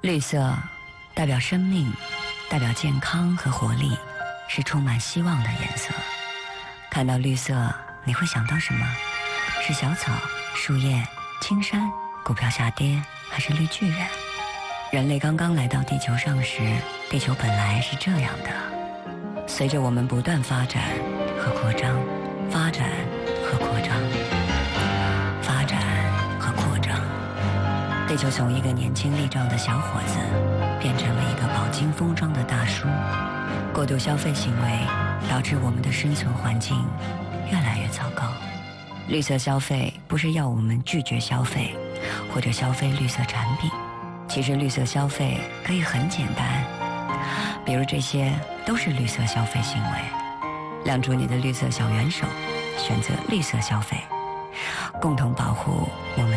绿色代表生命，代表健康和活力，是充满希望的颜色。看到绿色，你会想到什么？是小草、树叶、青山、股票下跌，还是绿巨人？人类刚刚来到地球上时，地球本来是这样的。随着我们不断发展和扩张，发展和扩张，发展和扩张，地球从一个年轻力壮的小伙子变成了一个饱经风霜的大叔。过度消费行为导致我们的生存环境越来越糟糕。绿色消费不是要我们拒绝消费或者消费绿色产品，其实绿色消费可以很简单，比如这些都是绿色消费行为。亮出你的绿色小元手，选择绿色消费，共同保护我们